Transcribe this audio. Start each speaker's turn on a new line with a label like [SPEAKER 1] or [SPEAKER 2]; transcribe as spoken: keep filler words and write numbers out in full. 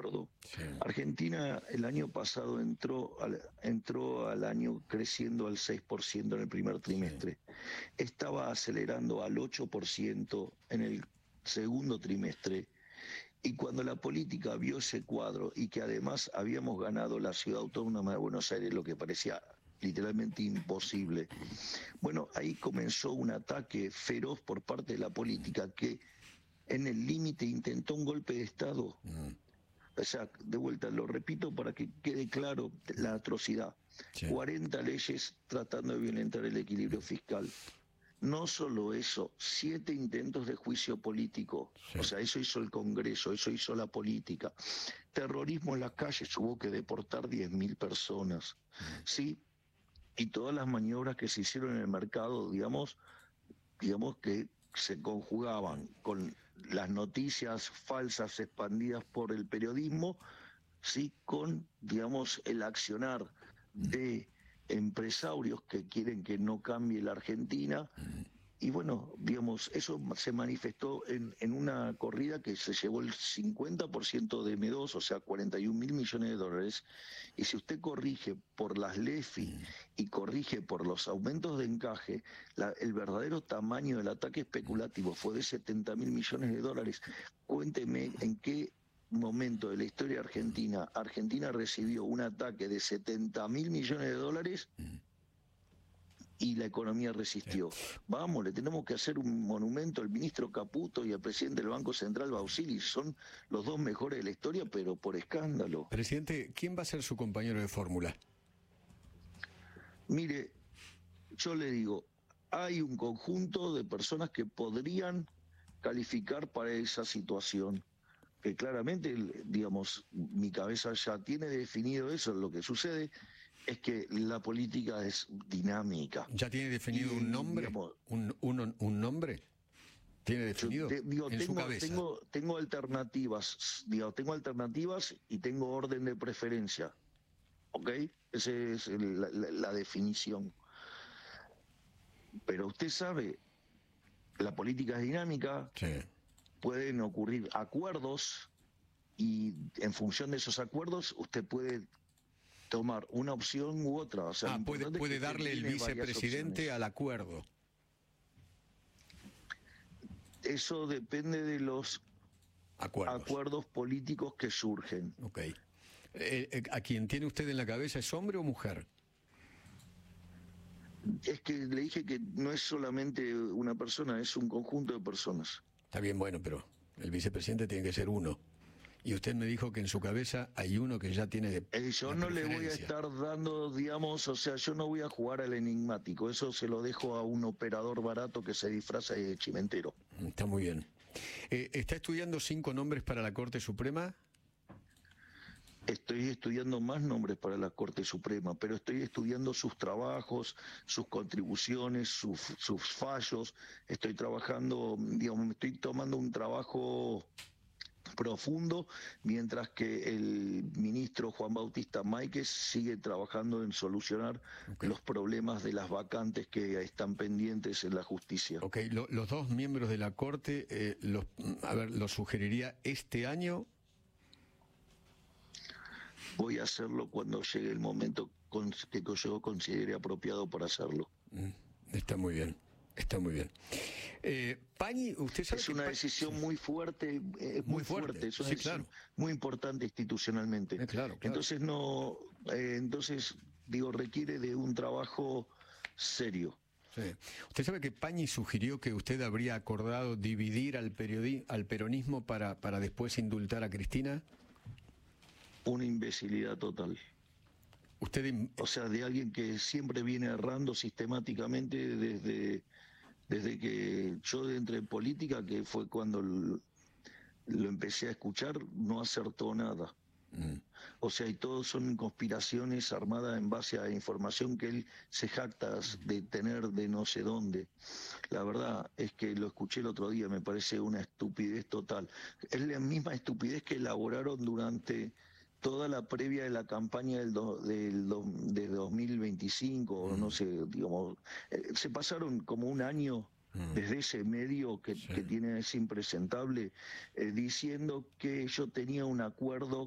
[SPEAKER 1] acuerdo.
[SPEAKER 2] Sí.
[SPEAKER 1] Argentina el año pasado entró al, entró al año creciendo al seis por ciento en el primer trimestre. Sí. Estaba acelerando al ocho por ciento en el segundo trimestre. Y cuando la política vio ese cuadro y que además habíamos ganado la ciudad autónoma de Buenos Aires, lo que parecía literalmente imposible, bueno, ahí comenzó un ataque feroz por parte de la política que en el límite intentó un golpe de Estado. Mm. O sea, de vuelta, lo repito para que quede claro la atrocidad. Sí. cuarenta leyes tratando de violentar el equilibrio fiscal. No solo eso, siete intentos de juicio político. Sí. O sea, eso hizo el Congreso, eso hizo la política. Terrorismo en las calles, hubo que deportar diez mil personas. Mm. Sí, y todas las maniobras que se hicieron en el mercado, digamos, digamos que se conjugaban con las noticias falsas expandidas por el periodismo, sí, con, digamos, el accionar de empresarios que quieren que no cambie la Argentina. Y bueno, digamos, eso se manifestó en, en una corrida que se llevó el cincuenta por ciento de eme dos, o sea, cuarenta y un mil millones de dólares. Y si usted corrige por las LEFI y corrige por los aumentos de encaje, la, el verdadero tamaño del ataque especulativo fue de setenta mil millones de dólares. Cuénteme en qué momento de la historia argentina, Argentina recibió un ataque de setenta mil millones de dólares y la economía resistió. Sí. Vamos, le tenemos que hacer un monumento al ministro Caputo y al presidente del Banco Central, Bausili. Son los dos mejores de la historia, pero por escándalo.
[SPEAKER 2] Presidente, ¿quién va a ser su compañero de fórmula?
[SPEAKER 1] Mire, yo le digo, hay un conjunto de personas que podrían calificar para esa situación. Que claramente, digamos, mi cabeza ya tiene definido eso. Lo que sucede es que la política es dinámica.
[SPEAKER 2] ¿Ya tiene definido y, un nombre? Digamos, ¿Un, un, ¿Un nombre? ¿Tiene definido?
[SPEAKER 1] Te, digo,
[SPEAKER 2] en
[SPEAKER 1] tengo,
[SPEAKER 2] su cabeza.
[SPEAKER 1] Tengo, tengo alternativas, digo, tengo alternativas y tengo orden de preferencia. ¿Ok? Esa es la, la, la definición. Pero usted sabe, la política es dinámica.
[SPEAKER 2] Sí.
[SPEAKER 1] Pueden ocurrir acuerdos y en función de esos acuerdos usted puede tomar una opción u otra. O sea,
[SPEAKER 2] ah, puede, puede darle el vicepresidente al acuerdo.
[SPEAKER 1] Eso depende de los
[SPEAKER 2] acuerdos,
[SPEAKER 1] acuerdos políticos que surgen.
[SPEAKER 2] Ok. Eh, eh, ¿A quien tiene usted en la cabeza es hombre o mujer?
[SPEAKER 1] Es que le dije que no es solamente una persona, es un conjunto de personas.
[SPEAKER 2] Está bien, bueno, pero el vicepresidente tiene que ser uno. Y usted me dijo que en su cabeza hay uno que ya tiene de
[SPEAKER 1] eh, Yo no le voy a estar dando, digamos, o sea, yo no voy a jugar al enigmático. Eso se lo dejo a un operador barato que se disfraza de chimentero.
[SPEAKER 2] Está muy bien. Eh, ¿Está estudiando cinco nombres para la Corte Suprema?
[SPEAKER 1] Estoy estudiando más nombres para la Corte Suprema, pero estoy estudiando sus trabajos, sus contribuciones, sus, sus fallos. Estoy trabajando, digamos, me estoy tomando un trabajo profundo, mientras que el ministro Juan Bautista Máiquez sigue trabajando en solucionar okay. los problemas de las vacantes que están pendientes en la justicia.
[SPEAKER 2] Ok, lo, los dos miembros de la Corte, eh, los, a ver, ¿los sugeriría este año?
[SPEAKER 1] Voy a hacerlo cuando llegue el momento con, que yo considere apropiado para hacerlo.
[SPEAKER 2] Mm, está muy bien. Está muy bien. Eh, Pañi, usted sabe
[SPEAKER 1] es una
[SPEAKER 2] que
[SPEAKER 1] decisión sí. muy fuerte, es muy, muy fuerte, fuerte, es una
[SPEAKER 2] sí,
[SPEAKER 1] decisión
[SPEAKER 2] claro.
[SPEAKER 1] muy importante institucionalmente.
[SPEAKER 2] Eh, claro, claro.
[SPEAKER 1] Entonces no, eh, entonces digo requiere de un trabajo serio.
[SPEAKER 2] Sí. Usted sabe que Pañi sugirió que usted habría acordado dividir al periodi al peronismo para para después indultar a Cristina.
[SPEAKER 1] Una imbecilidad total.
[SPEAKER 2] Usted,
[SPEAKER 1] o sea, de alguien que siempre viene errando sistemáticamente desde, desde que yo entré en política, que fue cuando lo, lo empecé a escuchar, no acertó nada. Mm. O sea, y todos son conspiraciones armadas en base a información que él se jacta de tener de no sé dónde. La verdad es que lo escuché el otro día, me parece una estupidez total. Es la misma estupidez que elaboraron durante toda la previa de la campaña del, do, del do, de dos mil veinticinco, mm. no sé, digamos, eh, se pasaron como un año mm. desde ese medio que, sí. que tiene es impresentable, eh, diciendo que yo tenía un acuerdo